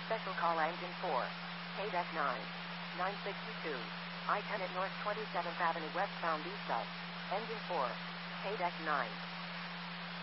Special call engine 4. KDEC 9. 962. I-10 at North 27th Avenue westbound east of. Engine 4. KDEC 9.